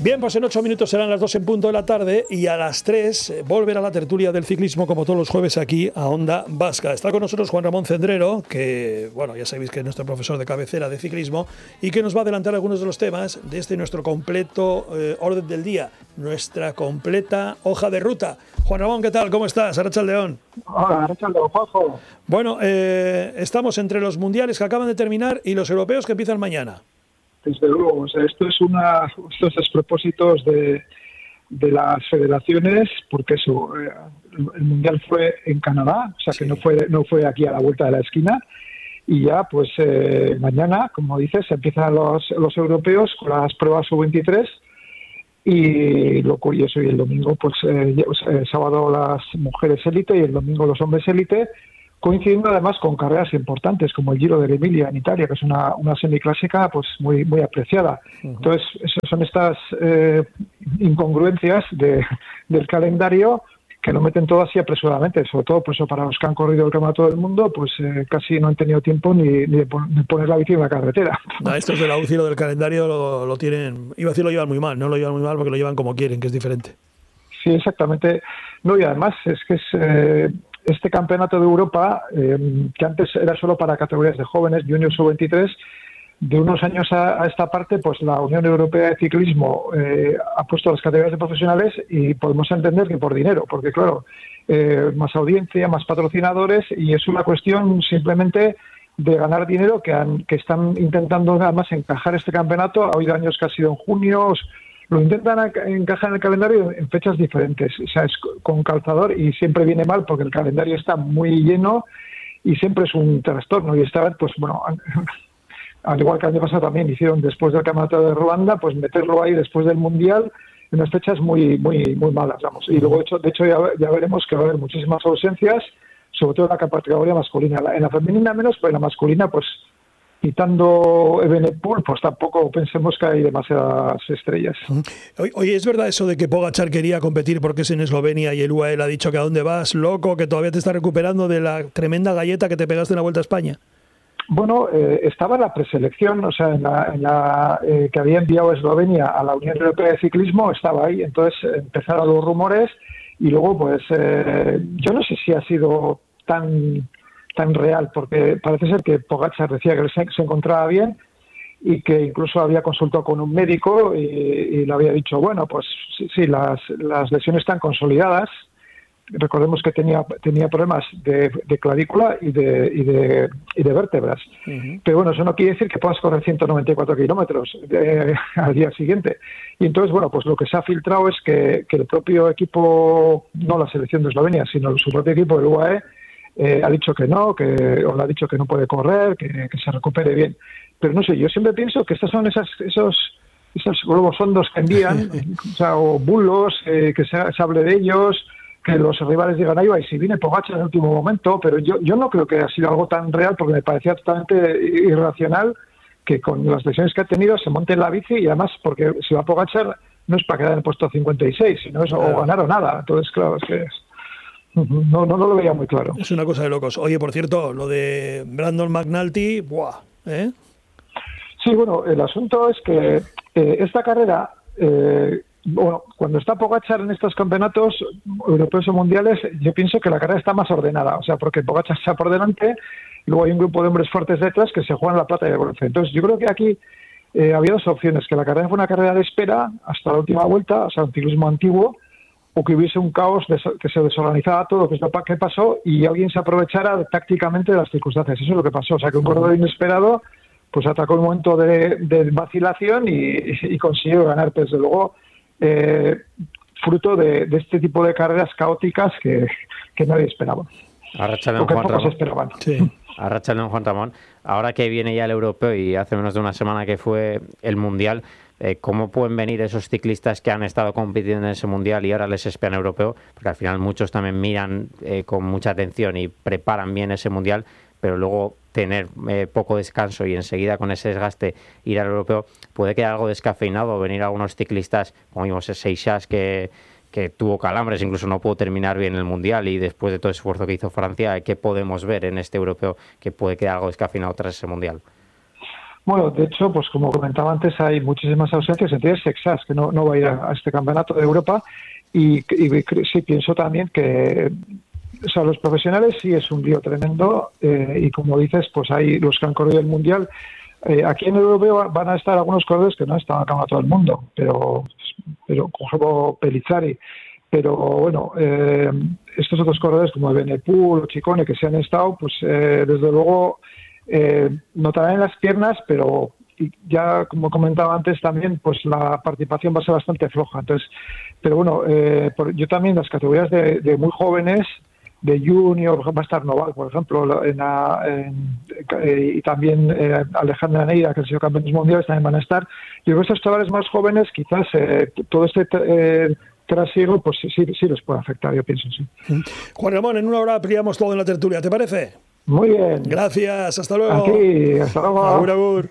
Bien, pues en 8 minutos serán las 2 en punto de la tarde y a las 3 volverá la tertulia del ciclismo como todos los jueves aquí a Onda Vasca. Está con nosotros Juan Ramón Cendrero, que bueno, ya sabéis que es nuestro profesor de cabecera de ciclismo y que nos va a adelantar algunos de los temas de nuestro completo orden del día, nuestra completa hoja de ruta. Juan Ramón, ¿qué tal? ¿Cómo estás? Arratsaldeon. Hola, Arratsaldeon, Juanjo. Bueno, estamos entre los mundiales que acaban de terminar y los europeos que empiezan mañana. Desde luego, o sea, estos despropósitos de las federaciones, porque eso, el mundial fue en Canadá, o sea que no fue aquí a la vuelta de la esquina, y ya pues mañana, como dices, empiezan los europeos con las pruebas sub-23, y lo curioso, y el domingo, pues el sábado las mujeres élite y el domingo los hombres élite, coincidiendo además con carreras importantes como el Giro de Emilia en Italia, que es una semiclásica pues muy apreciada. Entonces, son estas incongruencias del calendario que lo meten todo así apresuradamente, sobre todo pues, para los que han corrido el Campeonato del Mundo, pues casi no han tenido tiempo ni de poner la bici en la carretera. No, estos de la UCI, lo del calendario lo tienen, iba a decir lo llevan muy mal, no lo llevan muy mal porque lo llevan como quieren, que es diferente. Sí, exactamente. No, y además es que este campeonato de Europa, que antes era solo para categorías de jóvenes, juniors o 23, de unos años a esta parte, pues la Unión Europea de Ciclismo ha puesto las categorías de profesionales y podemos entender que por dinero, porque claro, más audiencia, más patrocinadores y es una cuestión simplemente de ganar dinero que están intentando nada más encajar este campeonato. Ha habido años que ha sido en junio, lo intentan encajar en el calendario en fechas diferentes, o sea, es con calzador y siempre viene mal porque el calendario está muy lleno y siempre es un trastorno. Y esta vez, pues bueno, al igual que el año pasado también hicieron después del Campeonato de Ruanda, pues meterlo ahí después del Mundial en unas fechas muy malas, vamos. Y luego, de hecho ya veremos que va a haber muchísimas ausencias, sobre todo en la categoría masculina. En la femenina menos, pero en la masculina, pues quitando Evenepoel, pues tampoco pensemos que hay demasiadas estrellas. Oye, ¿es verdad eso de que Pogačar quería competir porque es en Eslovenia y el UAE le ha dicho que a dónde vas, loco, que todavía te estás recuperando de la tremenda galleta que te pegaste en la Vuelta a España? Bueno, estaba en la preselección, o sea, en la que había enviado Eslovenia a la Unión Europea de Ciclismo, estaba ahí, entonces empezaron los rumores y luego, pues, yo no sé si ha sido tan real, porque parece ser que Pogačar decía que se encontraba bien y que incluso había consultado con un médico y le había dicho, bueno, pues sí, las lesiones están consolidadas. Recordemos que tenía problemas de clavícula y de vértebras. Pero bueno, eso no quiere decir que puedas correr 194 kilómetros al día siguiente. Y entonces, bueno, pues lo que se ha filtrado es que el propio equipo, no la selección de Eslovenia, sino su propio equipo, el UAE, ha dicho que no, o le ha dicho que no puede correr, que se recupere bien. Pero no sé, yo siempre pienso que estos son esos globos sondos que envían, o bulos, que se hable de ellos, que los rivales digan, ahí va, y si viene Pogačar en el último momento, pero yo no creo que haya sido algo tan real, porque me parecía totalmente irracional que con las lesiones que ha tenido se monte en la bici, y además porque si va Pogačar no es para quedar en el puesto 56, sino es o ganar o nada. Entonces, claro, es que no lo veía muy claro. Es una cosa de locos. Oye, por cierto, lo de Brandon McNulty, ¡buah! Sí, bueno, el asunto es que esta carrera, bueno, cuando está Pogačar en estos campeonatos europeos o mundiales, yo pienso que la carrera está más ordenada, o sea, porque Pogačar está por delante, luego hay un grupo de hombres fuertes detrás que se juegan la plata y el bronce. Entonces, yo creo que aquí había dos opciones, que la carrera fue una carrera de espera hasta la última vuelta, o sea, un ciclismo antiguo, o que hubiese un caos, que se desorganizara todo, que es lo que pasó, y alguien se aprovechara tácticamente de las circunstancias. Eso es lo que pasó, o sea, que un corredor inesperado pues atacó un momento de vacilación y consiguió ganar, desde luego, fruto de este tipo de carreras caóticas que nadie esperaba. Arratsaldeon, Juan Ramón. Sí. Arratsaldeon, Juan Ramón. Ahora que viene ya el europeo y hace menos de una semana que fue el mundial, ¿cómo pueden venir esos ciclistas que han estado compitiendo en ese mundial y ahora les esperan europeo? Porque al final muchos también miran con mucha atención y preparan bien ese mundial, pero luego tener poco descanso y enseguida con ese desgaste ir al europeo, puede quedar algo descafeinado, venir algunos ciclistas, como vimos Seixas, que tuvo calambres, incluso no pudo terminar bien el mundial, y después de todo el esfuerzo que hizo Francia, ¿qué podemos ver en este europeo que puede quedar algo descafeinado tras ese mundial? Bueno, de hecho, pues como comentaba antes, hay muchísimas ausencias, entre ellas Sexas, que no va a ir a este campeonato de Europa, y sí pienso también que, o sea, los profesionales sí es un lío tremendo, y como dices, pues hay los que han corrido el Mundial. Aquí en el europeo van a estar algunos corredores que no están al campeonato del mundo, pero como Pellizzari. Pero bueno, estos otros corredores como Benepul o Ciccone que se han estado, pues desde luego notarán en las piernas, pero ya como comentaba antes también, pues la participación va a ser bastante floja. Entonces, pero bueno, yo también las categorías de muy jóvenes, de junior, va a estar Noval, por ejemplo, y también Alejandra Neira, que ha sido campeones mundiales, también van a estar. Yo creo que estos chavales más jóvenes, quizás todo este trasiego, pues sí les puede afectar, yo pienso, sí. Juan Ramón, en una hora ampliamos todo en la tertulia, ¿te parece? Muy bien. Gracias, hasta luego. Aquí, hasta luego. Agur, agur.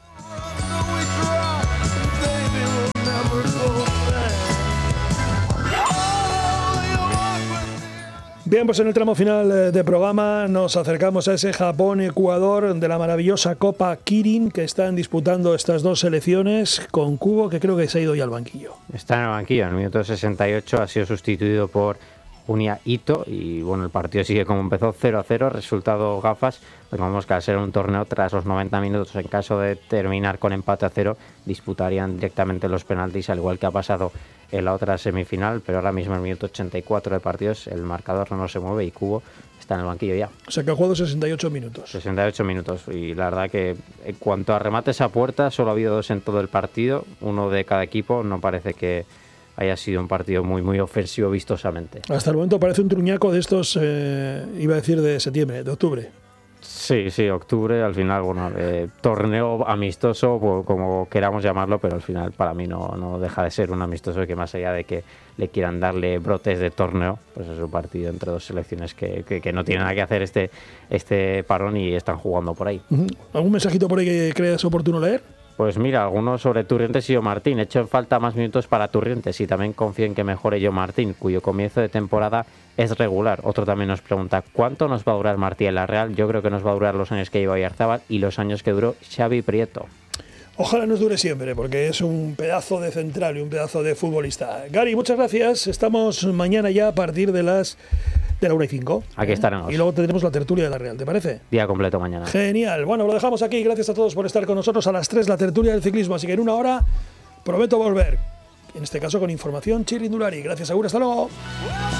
Bien, pues en el tramo final de programa nos acercamos a ese Japón-Ecuador de la maravillosa Copa Kirin que están disputando estas dos selecciones con Kubo, que creo que se ha ido ya al banquillo. Está en el banquillo, en el minuto 68 ha sido sustituido por Junya Ito y bueno, el partido sigue como empezó, 0-0, resultado gafas. Recordemos que al ser un torneo tras los 90 minutos, en caso de terminar con empate a 0, disputarían directamente los penaltis, al igual que ha pasado en la otra semifinal, pero ahora mismo en el minuto 84 de partidos el marcador no se mueve y Kubo está en el banquillo ya. O sea que ha jugado 68 minutos. 68 minutos y la verdad que en cuanto a remates a puerta solo ha habido 2 en todo el partido, uno de cada equipo, no parece que haya sido un partido muy ofensivo vistosamente. Hasta el momento parece un truñaco de estos, iba a decir de septiembre, de octubre. Sí, octubre, al final, bueno, torneo amistoso, como queramos llamarlo, pero al final para mí no deja de ser un amistoso, que más allá de que le quieran darle brotes de torneo, pues es un partido entre dos selecciones que no tienen nada que hacer este parón y están jugando por ahí. ¿Algún mensajito por ahí que creas oportuno leer? Pues mira, algunos sobre Turrientes y Yo Martín. He hecho en falta más minutos para Turrientes y también confío en que mejore Yo Martín, cuyo comienzo de temporada es regular. Otro también nos pregunta, ¿cuánto nos va a durar Martí en la Real? Yo creo que nos va a durar los años que lleva Oyarzábal y los años que duró Xavi Prieto. Ojalá nos dure siempre, porque es un pedazo de central y un pedazo de futbolista. Gary, muchas gracias. Estamos mañana ya a partir de la 1:05. Aquí estaremos. Y luego tendremos la tertulia de la Real, ¿te parece? Día completo mañana. Genial. Bueno, lo dejamos aquí. Gracias a todos por estar con nosotros. A las 3 la tertulia del ciclismo. Así que en una hora prometo volver. En este caso con información Chirrindulari. Gracias, Agur. Hasta luego.